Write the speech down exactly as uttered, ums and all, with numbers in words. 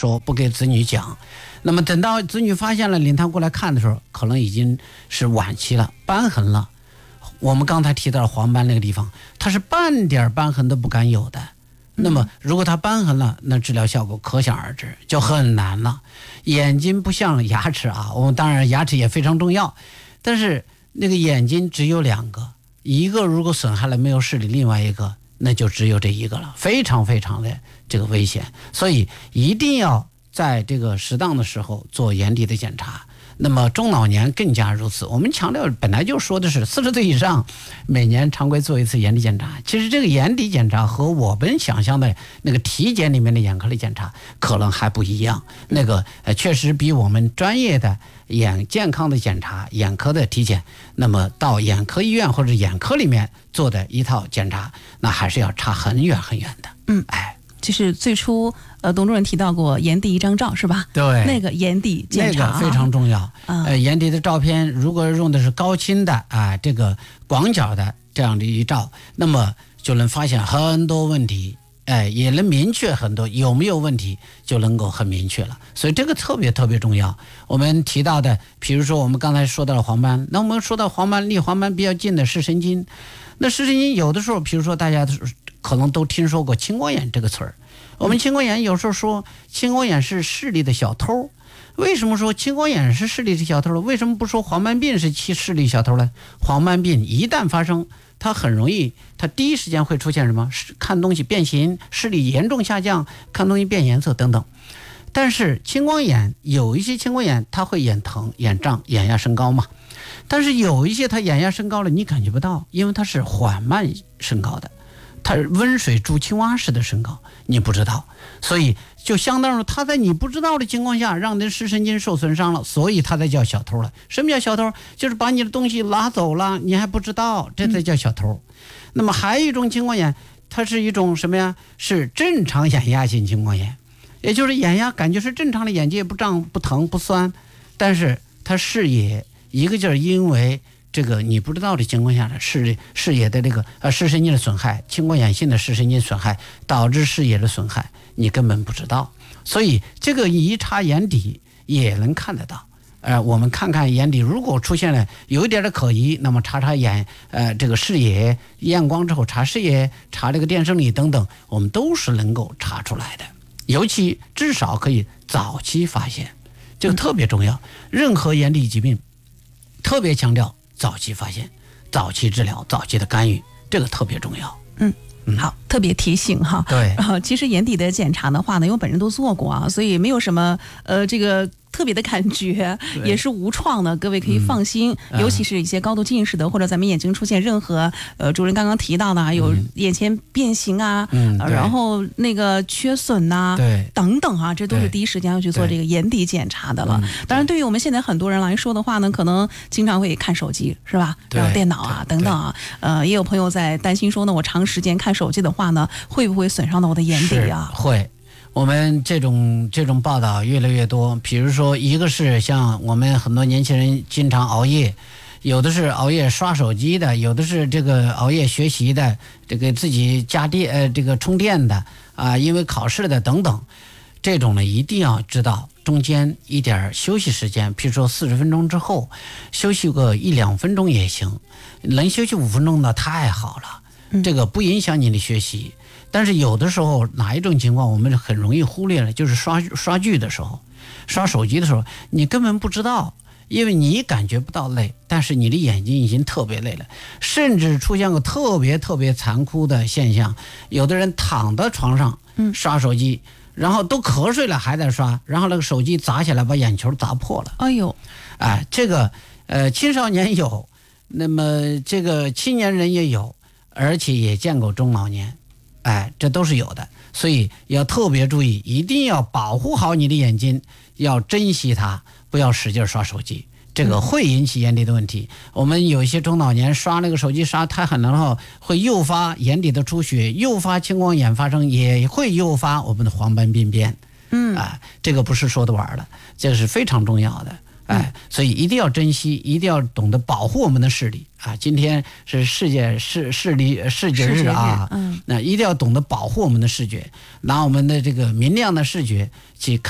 说，不给子女讲。那么等到子女发现了，领他过来看的时候，可能已经是晚期了，瘢痕了。我们刚才提到的黄斑那个地方，它是半点瘢痕都不敢有的。那么如果它瘢痕了，那治疗效果可想而知，就很难了。眼睛不像牙齿啊，我们当然牙齿也非常重要，但是那个眼睛只有两个，一个如果损害了没有视力，另外一个那就只有这一个了，非常非常的这个危险。所以一定要在这个适当的时候做眼底的检查。那么中老年更加如此，我们强调本来就说的是四十岁以上每年常规做一次眼底检查。其实这个眼底检查和我们想象的那个体检里面的眼科的检查可能还不一样，那个呃确实比我们专业的眼健康的检查眼科的体检，那么到眼科医院或者眼科里面做的一套检查，那还是要差很远很远的。 嗯，哎。就是最初，呃，董主任提到过眼底一张照是吧？ 对， 那个眼底检查、 那个非常重要。嗯、呃，眼底的照片如果用的是高清的啊，这个广角的这样的一照，那么就能发现很多问题，哎，也能明确很多有没有问题就能够很明确了。所以这个特别特别重要。我们提到的，比如说我们刚才说到了黄斑，那我们说到黄斑离黄斑比较近的视神经，那视神经有的时候，比如说大家可能都听说过青光眼这个词儿。我们青光眼有时候说青光眼是视力的小偷，为什么说青光眼是视力的小偷呢？为什么不说黄斑病是视力小偷呢？黄斑病一旦发生，它很容易，它第一时间会出现什么？看东西变形，视力严重下降，看东西变颜色等等。但是青光眼有一些青光眼它会眼疼、眼胀、眼压升高嘛，但是有一些它眼压升高了你感觉不到，因为它是缓慢升高的，它是温水煮青蛙式的升高，你不知道，所以就相当于它在你不知道的情况下让你的视神经受损伤了，所以它才叫小偷了。什么叫小偷？就是把你的东西拿走了，你还不知道，这才叫小偷。嗯、那么还有一种青光眼，它是一种什么呀？是正常眼压性青光眼，也就是眼压感觉是正常的，眼睛不胀不疼不酸，但是它视野一个就是因为这个你不知道的情况下的视视野的这个呃视神经的损害，青光眼性的视神经损害导致视野的损害，你根本不知道。所以这个一查眼底也能看得到。呃，我们看看眼底如果出现了有一点的可疑，那么查查眼呃这个视野验光之后查视野，查这个电生理等等，我们都是能够查出来的。尤其至少可以早期发现，这个特别重要。任何眼底疾病特别强调早期发现、早期治疗、早期的干预，这个特别重要。 嗯。好，特别提醒哈。 对， 然后其实眼底的检查的话呢，因为我本人都做过啊，所以没有什么呃这个特别的感觉，也是无创的，各位可以放心。嗯、尤其是一些高度近视的，或者咱们眼睛出现任何呃主任刚刚提到的，有眼前变形啊，嗯呃、然后那个缺损呐、啊， 对， 等等啊，这都是第一时间要去做这个眼底检查的了。当然，对于我们现在很多人来说的话呢，可能经常会看手机，是吧？然后电脑啊等等啊，呃，也有朋友在担心说呢，我长时间看手机的话呢，会不会损伤到我的眼底啊？ 会。我们这种这种报道越来越多，比如说一个是像我们很多年轻人经常熬夜，有的是熬夜刷手机的，有的是这个熬夜学习的，这个自己加电呃这个充电的啊，因为考试的等等，这种呢一定要知道中间一点休息时间，比如说四十分钟之后休息个一两分钟也行，能休息五分钟的太好了，这个不影响你的学习。但是有的时候哪一种情况我们很容易忽略了，就是刷刷剧的时候，刷手机的时候，你根本不知道，因为你感觉不到累，但是你的眼睛已经特别累了，甚至出现过特别特别残酷的现象，有的人躺在床上刷手机，然后都瞌睡了还在刷，然后那个手机砸起来把眼球砸破了。 哎呦， 哎，这个呃青少年有，那么这个青年人也有，而且也见过中老年。哎，这都是有的，所以要特别注意，一定要保护好你的眼睛，要珍惜它，不要使劲刷手机，这个会引起眼底的问题。嗯、我们有一些中老年刷那个手机刷太狠了后，会诱发眼底的出血，诱发青光眼发生，也会诱发我们的黄斑病变。嗯，啊，这个不是说的玩的，这个是非常重要的。哎，所以一定要珍惜，一定要懂得保护我们的视力啊！今天是世界视视力视觉日啊，嗯，那一定要懂得保护我们的视觉，拿我们的这个明亮的视觉去看。